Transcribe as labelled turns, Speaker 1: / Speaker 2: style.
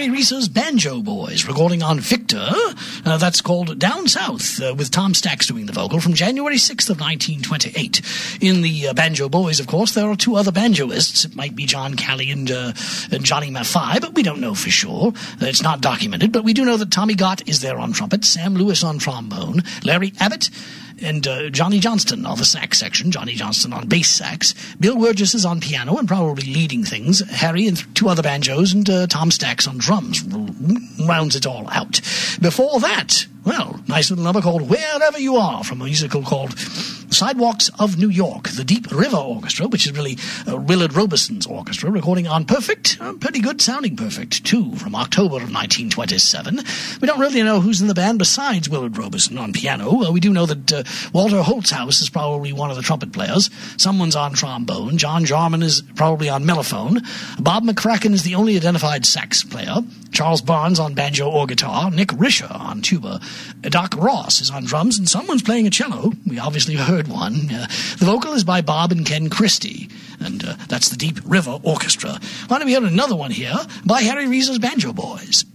Speaker 1: Harry Reese's Banjo Boys, recording on Victor. That's called Down South, with Tom Stax doing the vocal, from January 6th of 1928. In the Banjo Boys, of course, there are two other banjoists. It might be John Calley and Johnny Maffei, but we don't know for sure. It's not documented, but we do know that Tommy Gott is there on trumpet, Sam Lewis on trombone, Larry Abbott and Johnny Johnston on the sax section, Johnny Johnston on bass sax, Bill Wurgis is on piano and probably leading things, Harry and two other banjos, and Tom Stax on drums rounds it all out. Before that, well, nice little number called Wherever You Are, from a musical called Sidewalks of New York, the Deep River Orchestra, which is really Willard Robeson's orchestra, recording on Perfect, pretty good sounding Perfect 2, from October of 1927. We don't really know who's in the band besides Willard Robeson on piano. We do know that Walter Holtzhaus is probably one of the trumpet players. Someone's on trombone. John Jarman is probably on mellophone. Bob McCracken is the only identified sax player. Charles Barnes on banjo or guitar. Nick Risher on tuba. Doc Ross is on drums, and someone's playing a cello. We obviously heard one. The vocal is by Bob and Ken Christie, and that's the Deep River Orchestra. Why don't we hear another one here by Harry Reese's Banjo Boys?